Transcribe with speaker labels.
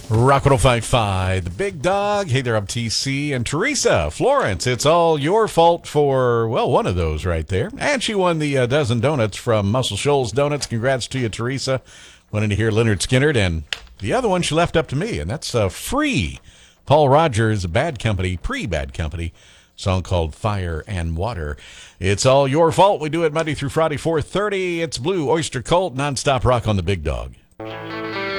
Speaker 1: Rock 105.5, the big dog. Hey there, I'm TC. And Teresa, Florence, it's all your fault for, well, one of those right there. And she won the dozen donuts from Muscle Shoals Donuts. Congrats to you, Teresa. Wanted to hear Leonard Skinner. And the other one she left up to me, and that's free. Paul Rogers, Bad Company, pre-Bad Company. Song called Fire and Water. It's all your fault. We do it Monday through Friday, 4:30. It's Blue Oyster Cult, nonstop rock on the big dog.